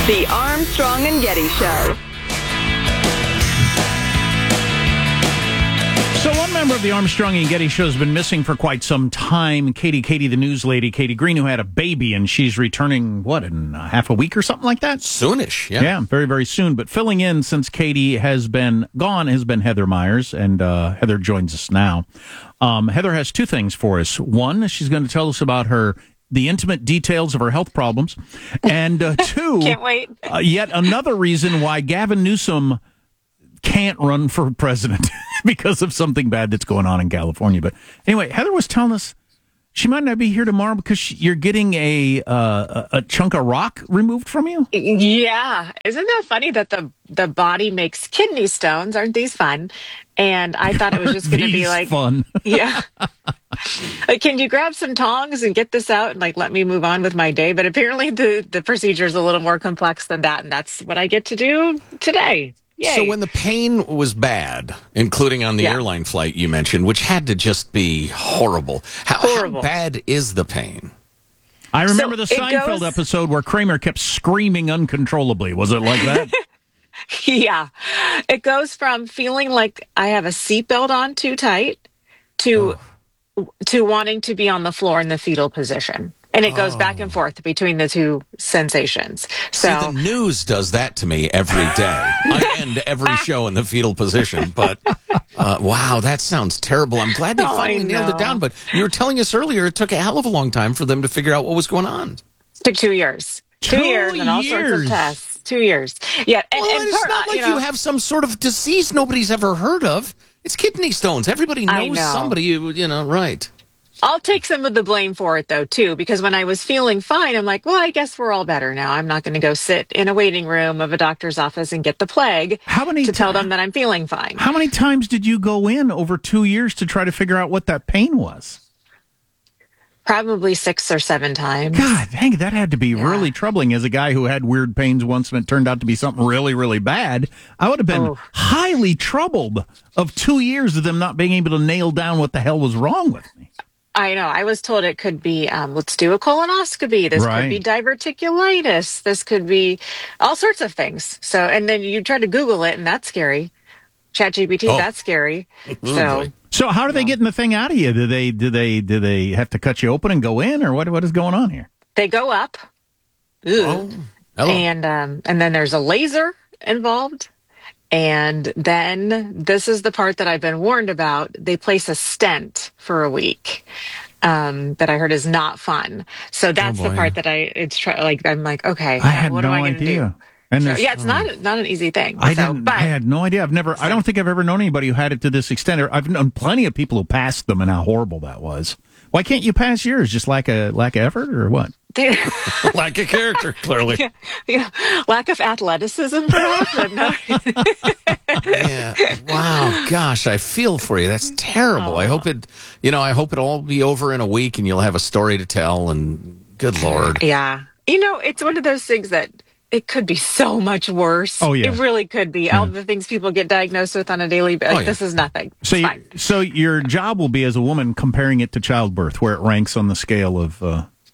The Armstrong and Getty Show. So one member of the Armstrong and Getty Show has been missing for quite some time. Katie, the news lady, Katie Green, who had a baby, and she's returning, in half a week or something like that? Soonish, yeah. Yeah, very, very soon. But filling in since Katie has been gone has been Heather Myers, and Heather joins us now. Heather has two things for us. One, she's going to tell us about the intimate details of her health problems. And two, can't wait. Yet another reason why Gavin Newsom can't run for president because of something bad that's going on in California. But anyway, Heather was telling us she might not be here tomorrow because you're getting a chunk of rock removed from you. Yeah. Isn't that funny that the body makes kidney stones? Aren't these fun? And I thought it was just going to be like fun. Yeah. Like, can you grab some tongs and get this out and let me move on with my day? But apparently the procedure is a little more complex than that, and that's what I get to do today. Yay. So when the pain was bad, including on the airline flight you mentioned, which had to just be horrible. How bad is the pain? I remember the Seinfeld episode where Kramer kept screaming uncontrollably. Was it like that? Yeah. It goes from feeling like I have a seatbelt on too tight to wanting to be on the floor in the fetal position. And it goes back and forth between the two sensations. So see, the news does that to me every day. I end every show in the fetal position. But, wow, that sounds terrible. I'm glad they finally nailed it down. But you were telling us earlier it took a hell of a long time for them to figure out what was going on. It took 2 years. 2 years and all sorts of tests. 2 years. Yeah. And it's not like you have some sort of disease nobody's ever heard of. It's kidney stones. Everybody knows somebody, right. I'll take some of the blame for it, though, too, because when I was feeling fine, I'm like, well, I guess we're all better now. I'm not going to go sit in a waiting room of a doctor's office and get the plague to tell them that I'm feeling fine. How many times did you go in over 2 years to try to figure out what that pain was? Probably 6 or 7 times. God, dang, that had to be really troubling. As a guy who had weird pains once and it turned out to be something really, really bad, I would have been highly troubled of 2 years of them not being able to nail down what the hell was wrong with me. I know. I was told it could be, let's do a colonoscopy. This could be diverticulitis. This could be all sorts of things. So, and then you try to Google it, and that's scary. ChatGPT, that's scary. So how are they getting the thing out of you? Do they have to cut you open and go in, or what is going on here? They go up. And then there's a laser involved. And then this is the part that I've been warned about. They place a stent for a week that I heard is not fun. So that's the part that I'm like, okay, what am I going to do? And it's not an easy thing. I had no idea. I don't think I've ever known anybody who had it to this extent. I've known plenty of people who passed them and how horrible that was. Why can't you pass yours? Just lack of effort or what? Lack of character, clearly. Yeah. Lack of athleticism, perhaps. Yeah. Wow. Gosh, I feel for you. That's terrible. I hope it all be over in a week and you'll have a story to tell. And good Lord. Yeah. It's one of those things that it could be so much worse. Oh, yeah. It really could be. All the things people get diagnosed with on a daily basis. This is nothing. So your job will be as a woman comparing it to childbirth, where it ranks on the scale of...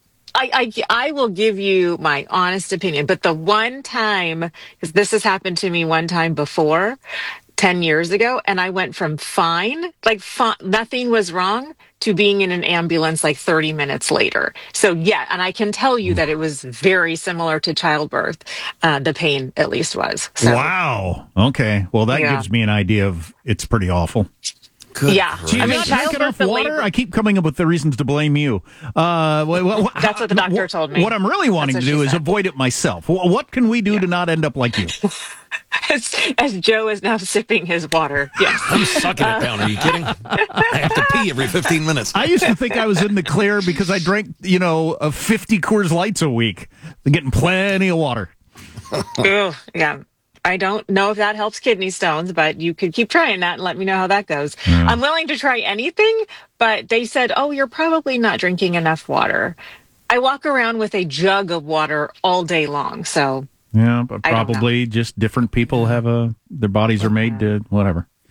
I will give you my honest opinion, but the one time, because this has happened to me one time before, 10 years ago, and I went from fine, nothing was wrong, to being in an ambulance 30 minutes later. So yeah, and I can tell you that it was very similar to childbirth. The pain at least was. So, wow. Okay. Well, that gives me an idea of it's pretty awful. Good. Yeah. I mean, childbirth and water? I keep coming up with the reasons to blame you. That's what the doctor told me. What I'm really wanting to do is avoid it myself. What can we do to not end up like you? As Joe is now sipping his water. Yes. I'm sucking it down. Are you kidding? I have to pee every 15 minutes. I used to think I was in the clear because I drank, 50 Coors Lights a week. Getting plenty of water. Yeah. I don't know if that helps kidney stones, but you could keep trying that and let me know how that goes. I'm willing to try anything, but they said, you're probably not drinking enough water. I walk around with a jug of water all day long, so... Yeah, but probably just different people have their bodies are made to whatever.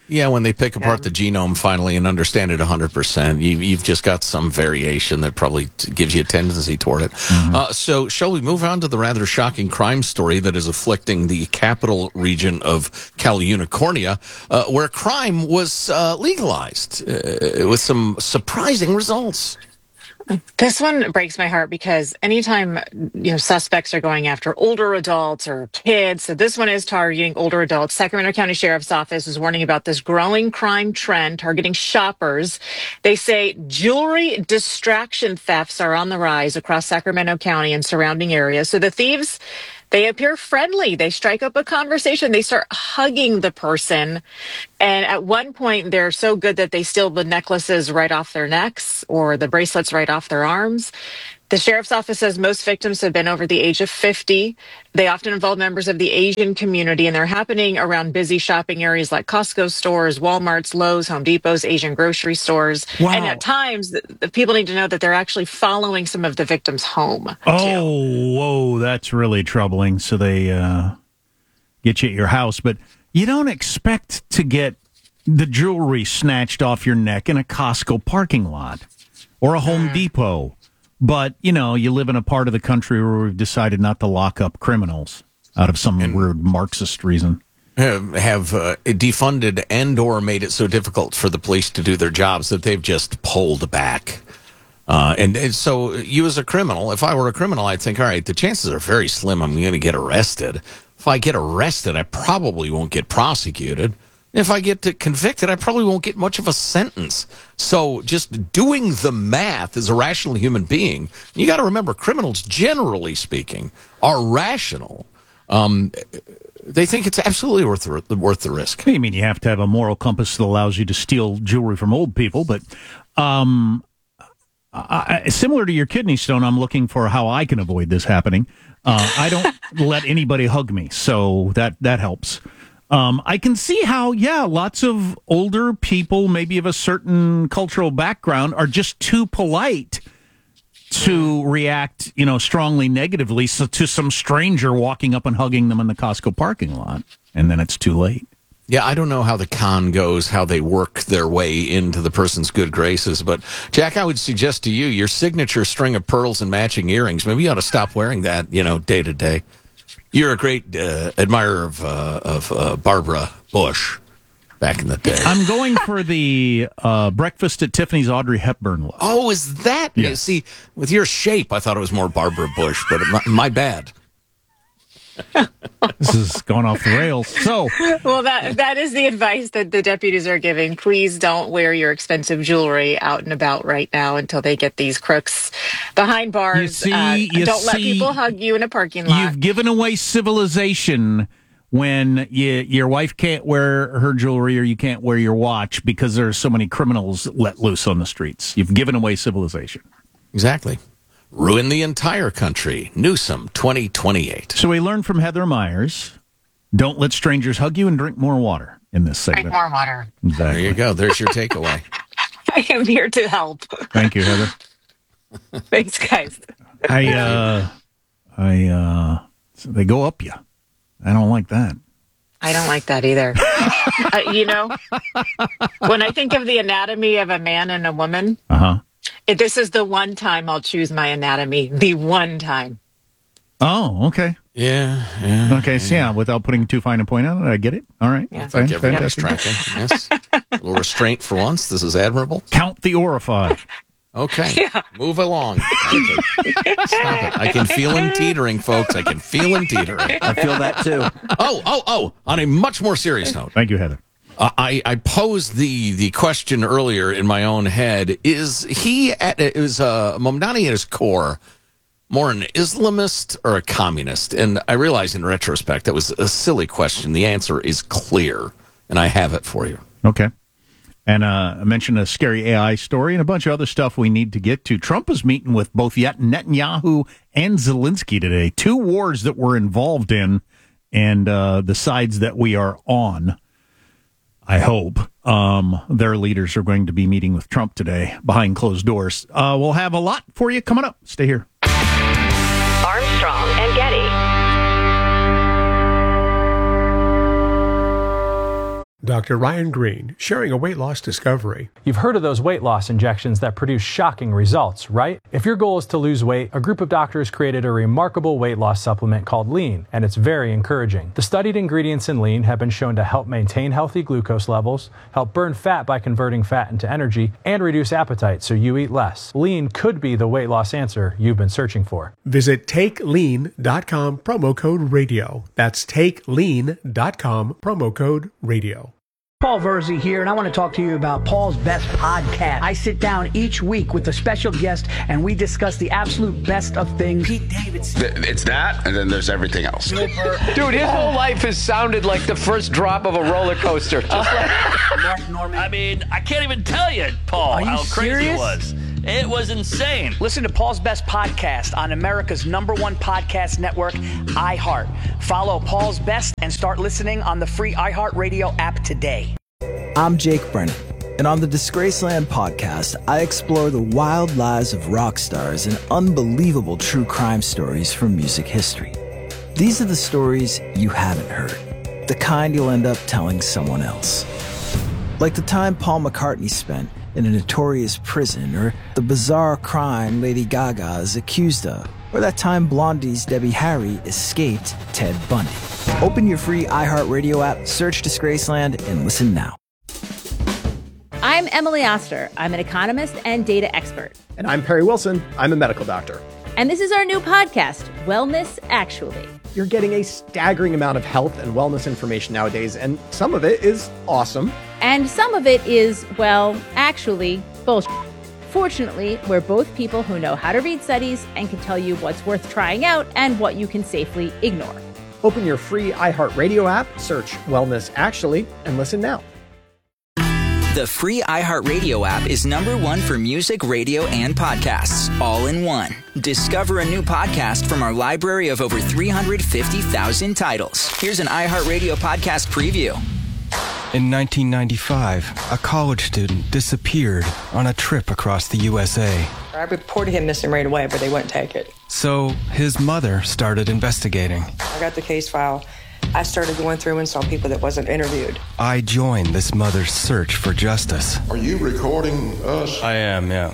Yeah, when they pick apart the genome finally and understand it 100%, you've just got some variation that probably gives you a tendency toward it. So shall we move on to the rather shocking crime story that is afflicting the capital region of California, where crime was legalized with some surprising results. This one breaks my heart because anytime suspects are going after older adults or kids, so this one is targeting older adults. Sacramento County Sheriff's Office is warning about this growing crime trend targeting shoppers. They say jewelry distraction thefts are on the rise across Sacramento County and surrounding areas. So the thieves, they appear friendly. They strike up a conversation. They start hugging the person. And at one point, they're so good that they steal the necklaces right off their necks or the bracelets right off their arms. The sheriff's office says most victims have been over the age of 50. They often involve members of the Asian community, and they're happening around busy shopping areas like Costco stores, Walmart's, Lowe's, Home Depot's, Asian grocery stores. Wow. And at times, the people need to know that they're actually following some of the victims home. Oh, whoa, that's really troubling. So they get you at your house, but you don't expect to get the jewelry snatched off your neck in a Costco parking lot or a Home Depot. But, you live in a part of the country where we've decided not to lock up criminals out of some weird Marxist reason. Have defunded and or made it so difficult for the police to do their jobs that they've just pulled back. And so you as a criminal, if I were a criminal, I'd think, all right, the chances are very slim I'm going to get arrested. If I get arrested, I probably won't get prosecuted. If I get convicted, I probably won't get much of a sentence. So just doing the math as a rational human being, you got to remember, criminals, generally speaking, are rational. They think it's absolutely worth the risk. I mean, you have to have a moral compass that allows you to steal jewelry from old people, but similar to your kidney stone, I'm looking for how I can avoid this happening. I don't let anybody hug me, so that helps. I can see how, lots of older people, maybe of a certain cultural background, are just too polite to react, strongly negatively to some stranger walking up and hugging them in the Costco parking lot, and then it's too late. Yeah, I don't know how the con goes, how they work their way into the person's good graces, but Jack, I would suggest to you, your signature string of pearls and matching earrings, maybe you ought to stop wearing that, day to day. You're a great admirer of Barbara Bush back in the day. I'm going for the Breakfast at Tiffany's Audrey Hepburn look. Oh, is that? Yes. See, with your shape, I thought it was more Barbara Bush, but my bad. This is going off the rails. So, well, that is the advice that the deputies are giving. Please don't wear your expensive jewelry out and about right now until they get these crooks behind bars. Don't let people hug you in a parking lot. You've given away civilization when your wife can't wear her jewelry or you can't wear your watch because there's so many criminals let loose on the streets. You've given away civilization. Exactly. Ruin the entire country. Newsom 2028. So we learned from Heather Myers, don't let strangers hug you and drink more water in this segment. Drink more water. Exactly. There you go. There's your takeaway. I am here to help. Thank you, Heather. Thanks, guys. They go up you. I don't like that. I don't like that either. When I think of the anatomy of a man and a woman, this is the one time I'll choose my anatomy. The one time. Oh, okay. Yeah. Okay, so without putting too fine a point on it, I get it. All right. I think everybody's tracking. Yes. A little restraint for once. This is admirable. Count the orifice. Okay. Yeah. Move along. Okay. Stop it. I can feel him teetering, folks. I can feel him teetering. I feel that too. Oh. On a much more serious note. Thank you, Heather. I posed the question earlier in my own head. Is Mamdani at his core more an Islamist or a communist? And I realize in retrospect that was a silly question. The answer is clear, and I have it for you. Okay. And I mentioned a scary AI story and a bunch of other stuff we need to get to. Trump is meeting with both Netanyahu and Zelensky today. Two wars that we're involved in and the sides that we are on. I hope their leaders are going to be meeting with Trump today behind closed doors. We'll have a lot for you coming up. Stay here. Armstrong and Getty. Dr. Ryan Green, sharing a weight loss discovery. You've heard of those weight loss injections that produce shocking results, right? If your goal is to lose weight, a group of doctors created a remarkable weight loss supplement called Lean, and it's very encouraging. The studied ingredients in Lean have been shown to help maintain healthy glucose levels, help burn fat by converting fat into energy, and reduce appetite so you eat less. Lean could be the weight loss answer you've been searching for. Visit TakeLean.com, promo code radio. That's TakeLean.com, promo code radio. Paul Verzi here, and I want to talk to you about Paul's Best Podcast. I sit down each week with a special guest, and we discuss the absolute best of things. Pete Davidson. It's that, and then there's everything else. Dude, his whole life has sounded like the first drop of a roller coaster. Just like Mark Norman. I mean, I can't even tell you, Paul, how crazy serious? it was. It was insane. Listen to Paul's Best Podcast on America's #1 podcast network, iHeart. Follow Paul's Best and start listening on the free iHeartRadio app today. I'm Jake Brennan, and on the Disgraceland podcast, I explore the wild lives of rock stars and unbelievable true crime stories from music history. These are the stories you haven't heard, the kind you'll end up telling someone else. Like the time Paul McCartney spent in a notorious prison, or the bizarre crime Lady Gaga is accused of, or that time Blondie's Debbie Harry escaped Ted Bundy. Open your free iHeartRadio app, search Disgraceland, and listen now. I'm Emily Oster. I'm an economist and data expert. And I'm Perry Wilson. I'm a medical doctor. And this is our new podcast, Wellness Actually. You're getting a staggering amount of health and wellness information nowadays, and some of it is awesome. And some of it is, well, actually, bullshit. Fortunately, we're both people who know how to read studies and can tell you what's worth trying out and what you can safely ignore. Open your free iHeartRadio app, search Wellness Actually, and listen now. The free iHeartRadio app is #1 for music, radio, and podcasts, all in one. Discover a new podcast from our library of over 350,000 titles. Here's an iHeartRadio podcast preview. In 1995, a college student disappeared on a trip across the USA. I reported him missing right away, but they wouldn't take it. So his mother started investigating. I got the case file. I started going through and saw people that wasn't interviewed. I joined this mother's search for justice. Are you recording us? I am, yeah.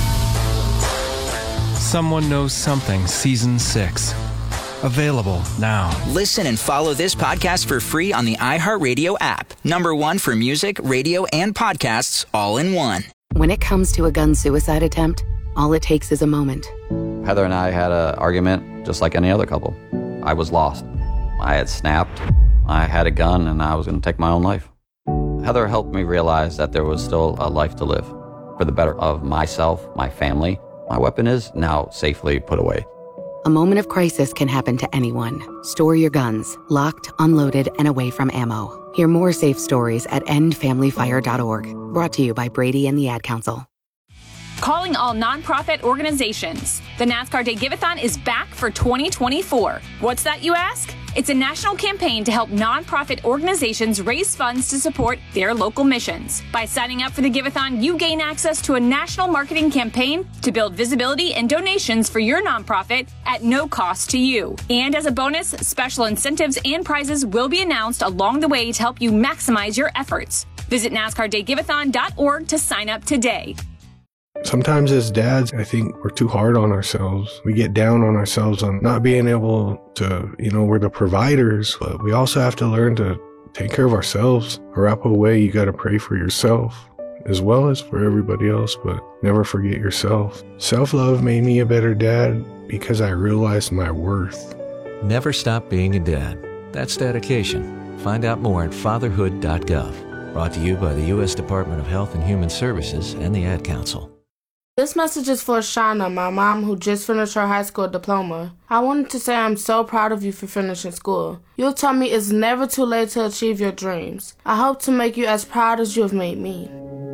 Someone Knows Something, Season 6. Available now. Listen and follow this podcast for free on the iHeartRadio app. #1 for music, radio, and podcasts, all in one. When it comes to a gun suicide attempt, all it takes is a moment. Heather and I had an argument just like any other couple. I was lost. I had snapped. I had a gun and I was going to take my own life. Heather helped me realize that there was still a life to live for the better of myself, my family. My weapon is now safely put away. A moment of crisis can happen to anyone. Store your guns, locked, unloaded, and away from ammo. Hear more safe stories at endfamilyfire.org. Brought to you by Brady and the Ad Council. Calling all nonprofit organizations. The NASCAR Day Give-A-thon is back for 2024. What's that, you ask? It's a national campaign to help nonprofit organizations raise funds to support their local missions. By signing up for the Give-A-thon, you gain access to a national marketing campaign to build visibility and donations for your nonprofit at no cost to you. And as a bonus, special incentives and prizes will be announced along the way to help you maximize your efforts. Visit NASCARDayGiveathon.org to sign up today. Sometimes as dads, I think we're too hard on ourselves. We get down on ourselves on not being able to, we're the providers, but we also have to learn to take care of ourselves. Arapahoe way, you got to pray for yourself as well as for everybody else, but never forget yourself. Self-love made me a better dad because I realized my worth. Never stop being a dad. That's dedication. Find out more at fatherhood.gov. Brought to you by the U.S. Department of Health and Human Services and the Ad Council. This message is for Shauna, my mom who just finished her high school diploma. I wanted to say I'm so proud of you for finishing school. You'll tell me it's never too late to achieve your dreams. I hope to make you as proud as you have made me.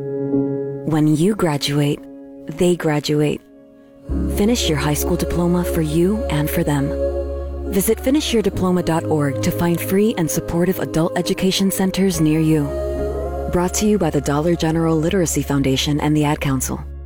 When you graduate, they graduate. Finish your high school diploma for you and for them. Visit finishyourdiploma.org to find free and supportive adult education centers near you. Brought to you by the Dollar General Literacy Foundation and the Ad Council.